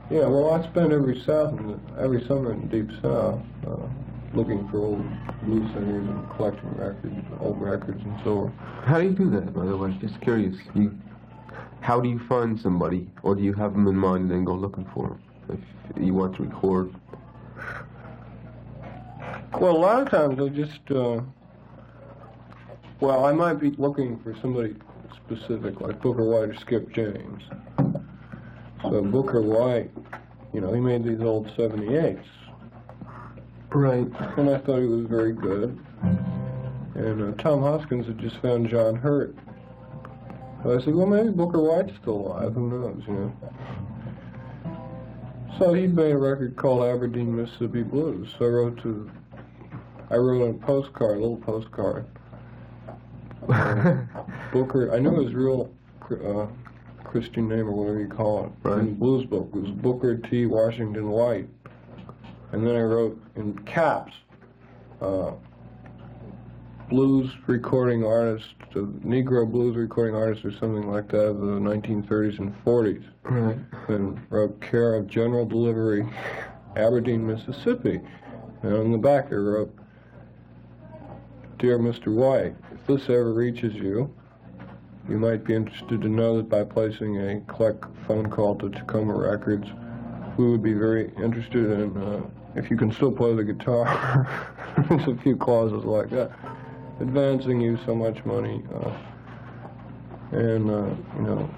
Yeah, well, I spent every summer in the Deep South looking for old blues singers and collecting records, old records and so on. How do you do that, by the way? Just curious. How do you find somebody, or do you have them in mind and then go looking for them if you want to record? Well, a lot of times I just, well, I might be looking for somebody specific, like Booker White or Skip James. So Booker White, you know, he made these old 78s. Right. And I thought he was very good. And Tom Hoskins had just found John Hurt. So I said, well, maybe Booker White's still alive, who knows, you know. So he made a record called Aberdeen, Mississippi Blues. So I wrote a postcard, a little postcard. Booker, I knew his real Christian name or whatever you call it. Right. In the blues book was Booker T. Washington White. And then I wrote in caps, blues recording artist, Negro blues recording artist or something like that of the 1930s and 40s. Right. And wrote care of General Delivery, Aberdeen, Mississippi. And on the back I wrote, Dear Mr. White, if this ever reaches you, you might be interested to know that by placing a collect phone call to Tacoma Records, we would be very interested in, if you can still play the guitar, there's a few clauses like that, advancing you so much money, and, you know,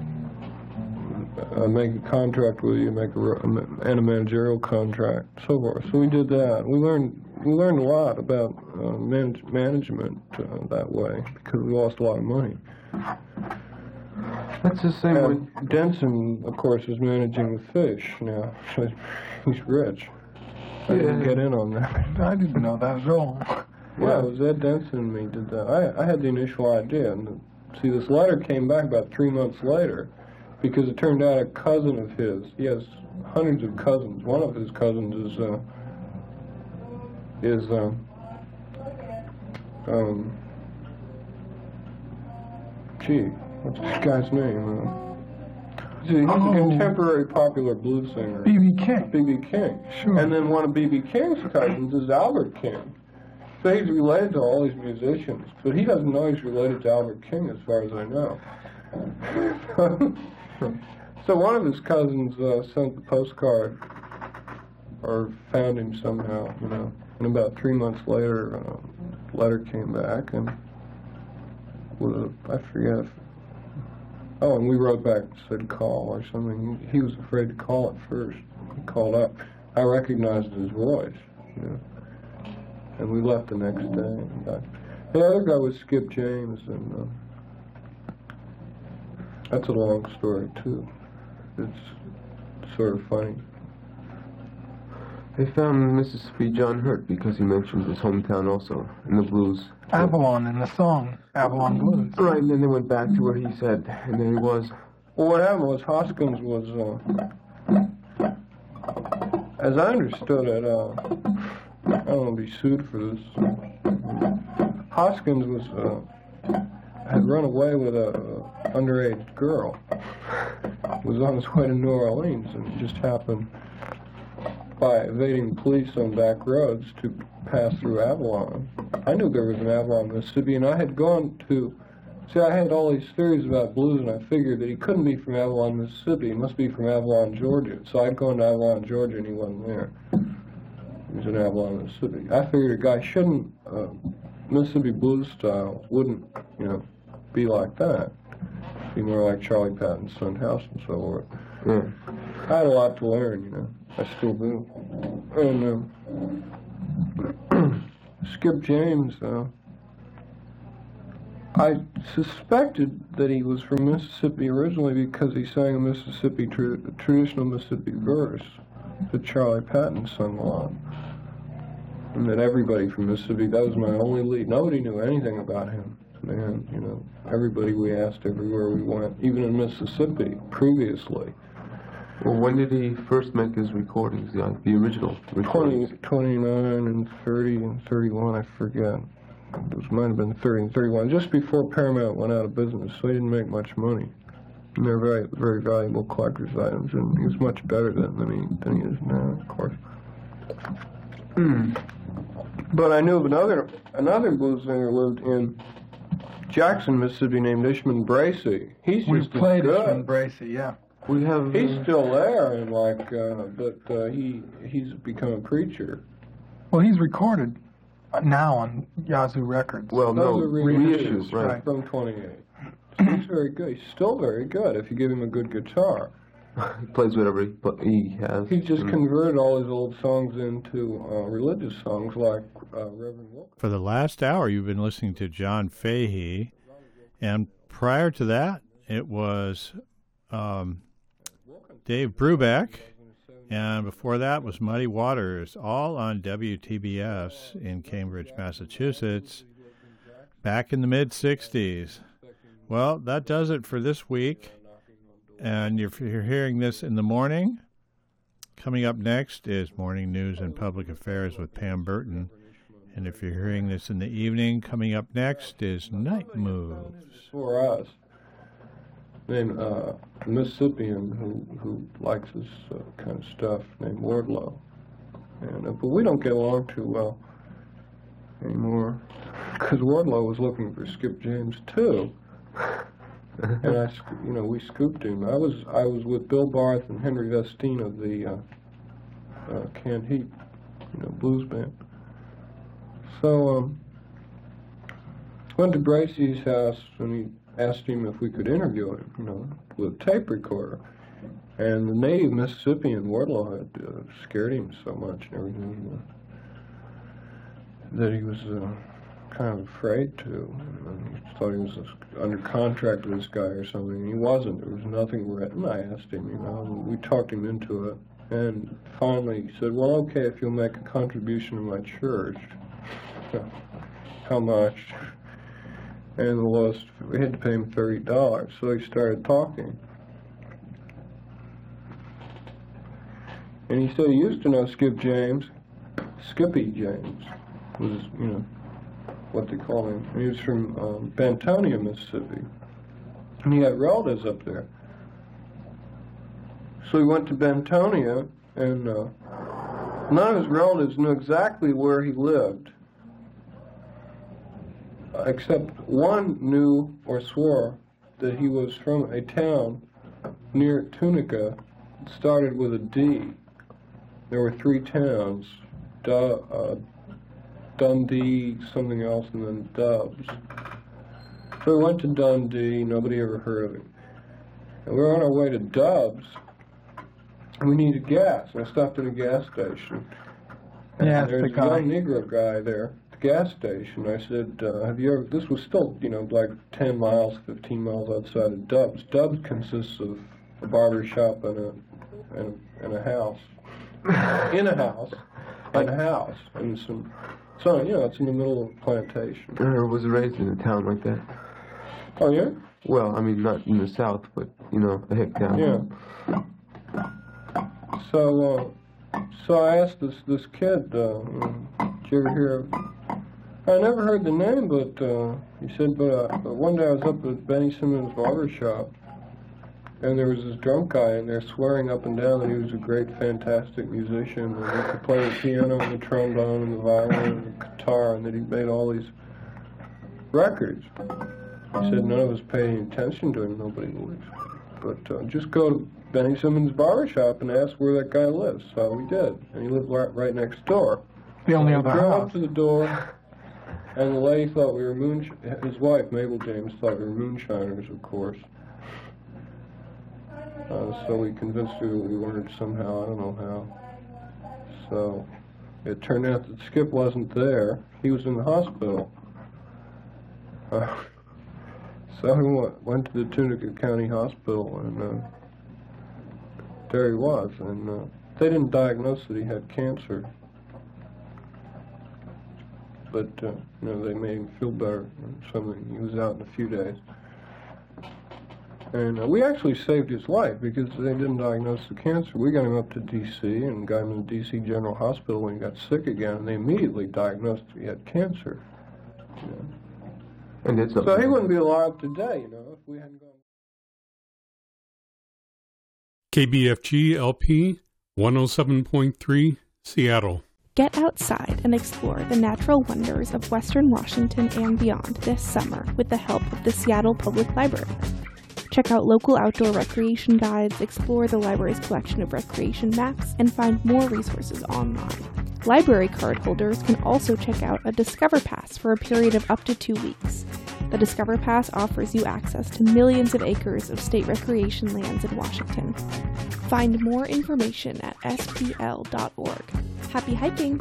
make a contract with you, and a managerial contract, so forth. So we did that. We learned a lot about management that way, because we lost a lot of money. That's the same way. Denson, of course, is managing the Fish now. He's rich. I didn't get in on that. I didn't know that at all. Yeah, it was Ed Denson and me did that. I had the initial idea. And see, this letter came back about 3 months later because it turned out a cousin of his, he has hundreds of cousins. One of his cousins is gee, what's this guy's name? He's a contemporary popular blues singer. B.B. King. B.B. King. Sure. And then one of B.B. King's cousins is Albert King. So he's related to all these musicians, but he doesn't know he's related to Albert King as far as I know. So one of his cousins sent the postcard, or found him somehow, you know. And about 3 months later, a letter came back, and I forget if, oh, and we wrote back and said call or something. He was afraid to call at first. He called up. I recognized his voice, you know. And we left the next day. The other guy was Skip James, and that's a long story, too. It's sort of funny. They found Mississippi John Hurt because he mentioned his hometown also in the blues. Avalon in the song, Avalon Blues. Right, and then they went back to where he said, and there he was. Well, what happened was Hoskins was, as I understood it, I don't want to be sued for this. Hoskins had run away with a underage girl. Was on his way to New Orleans, and it just happened by evading police on back roads to pass through Avalon. I knew there was an Avalon, Mississippi, and I had gone to, see, I had all these theories about blues, and I figured that he couldn't be from Avalon, Mississippi. He must be from Avalon, Georgia. So I'd gone to Avalon, Georgia, and he wasn't there. He was in Avalon, Mississippi. I figured a guy shouldn't, Mississippi blues style wouldn't, you know, be like that. Be more like Charlie Patton's Son House and so forth. Yeah. I had a lot to learn, you know. I still do. And Skip James, I suspected that he was from Mississippi originally because he sang a Mississippi traditional Mississippi verse that Charlie Patton sung a lot. And that everybody from Mississippi, that was my only lead. Nobody knew anything about him. Man, you know, everybody we asked everywhere we went, even in Mississippi previously. Well, when did he first make his recordings, the original recordings? 29 and 30 and 31, I forget. It might have been 30 and 31, just before Paramount went out of business, so he didn't make much money. And they're very, very valuable collector's items, and he was much better than he is now, of course. But I knew of another blues singer lived in Jackson, Mississippi, named Ishman Bracey. He's We just as played good. Ishman Bracey, yeah. We have. He's still there, and but he's become a preacher. Well, he's recorded now on Yazoo Records. Well, no, Those are reissues, right? right. From 28. So he's very good. He's still very good if you give him a good guitar. He plays whatever he has. He just converted all his old songs into religious songs like Reverend Wilkins. For the last hour, you've been listening to John Fahey, and prior to that, it was Dave Brubeck, and before that was Muddy Waters, all on WTBS in Cambridge, Massachusetts, back in the mid-'60s. Well, that does it for this week. And if you're hearing this in the morning, coming up next is Morning News and Public Affairs with Pam Burton. And if you're hearing this in the evening, coming up next is Night Moves. For us, named a Mississippian who likes this kind of stuff, named Wardlow. And but we don't get along too well anymore, because Wardlow was looking for Skip James too. And we scooped him. I was with Bill Barth and Henry Vestine of the Canned Heat, blues band. So went to Bracey's house and he asked him if we could interview him, with a tape recorder. And the native Mississippian Wardlow had scared him so much and everything that he was kind of afraid to. He thought he was under contract with this guy or something. He wasn't. There was nothing written. I asked him, and we talked him into it. And finally he said, well, okay, if you'll make a contribution to my church. How much? And the lowest, we had to pay him $30. So he started talking. And he said he used to know Skip James. Skippy James was, what they call him. And he was from Bentonia, Mississippi. And he had relatives up there. So he went to Bentonia, and none of his relatives knew exactly where he lived, except one knew or swore that he was from a town near Tunica. It started with a D. There were 3 towns, Dundee, something else, and then Dubs. So we went to Dundee. Nobody ever heard of him. And we were on our way to Dubs, and we needed gas. And I stopped at a gas station. And Yeah, there's the a guy. young Negro guy there at the gas station. I said, have you ever, this was still, like 10 miles, 15 miles outside of Dubs. Dubs consists of a barber shop and a house. In a house. And a house. And some, so, it's in the middle of a plantation. I was raised in a town like that. Oh, yeah? Well, I mean, not in the South, but, a hick town. Yeah. So I asked this kid, did you ever hear of... I never heard the name, but he said, but one day I was up at Benny Simmons' barber shop, and there was this drunk guy in there swearing up and down that he was a great, fantastic musician, and he could play the piano and the trombone and the violin and the guitar, and that he made all these records. He said none of us paid any attention to him, nobody would. But just go to Benny Simmons' barber shop and ask where that guy lives. So we did, and he lived right next door. The only So other we drove house. up to the door, and the lady thought we were his wife, Mabel James, thought we were moonshiners, of course. So we convinced her that we weren't somehow, I don't know how. So it turned out that Skip wasn't there. He was in the hospital. So we went to the Tunica County Hospital, and there he was. And they didn't diagnose that he had cancer. But, they made him feel better or something. He was out in a few days. And we actually saved his life because they didn't diagnose the cancer. We got him up to D.C. and got him in the D.C. General Hospital when he got sick again, and they immediately diagnosed he had cancer. And it's So he wouldn't be alive today, if we hadn't gone. KBFG LP 107.3 Seattle. Get outside and explore the natural wonders of Western Washington and beyond this summer with the help of the Seattle Public Library. Check out local outdoor recreation guides, explore the library's collection of recreation maps, and find more resources online. Library card holders can also check out a Discover Pass for a period of up to 2 weeks. The Discover Pass offers you access to millions of acres of state recreation lands in Washington. Find more information at spl.org. Happy hiking!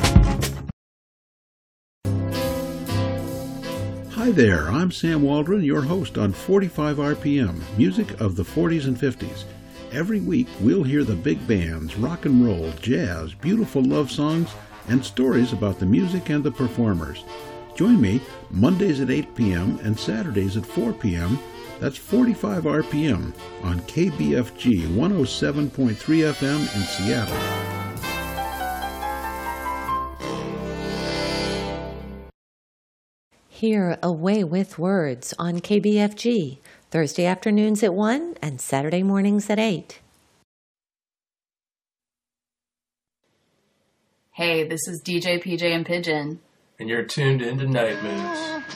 Hi there, I'm Sam Waldron, your host on 45 RPM, music of the 40s and 50s. Every week we'll hear the big bands, rock and roll, jazz, beautiful love songs, and stories about the music and the performers. Join me Mondays at 8 p.m. and Saturdays at 4 p.m. That's 45 RPM on KBFG 107.3 FM in Seattle. Hear Away with Words on KBFG, Thursday afternoons at 1 and Saturday mornings at 8. Hey, this is DJ PJ and Pigeon. And you're tuned into Night Moves.